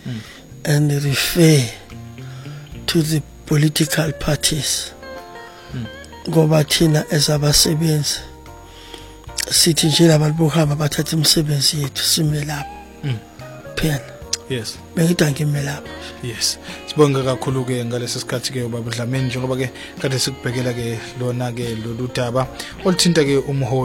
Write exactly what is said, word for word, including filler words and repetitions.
mm. and refer to the political parties. Ngoba thina ezabasebenzi sithi nje labantu bokuhamba bathatha imisebenzi yethu sime lapho phela. Yes. Bengithi ngime lapho. Yes. Sibonga kakhulu ke ngalesi sikhathi ke ubaba Dlamini njengoba ke kade sikubhekela ke lona ke lolu daba oluthinta ke umholi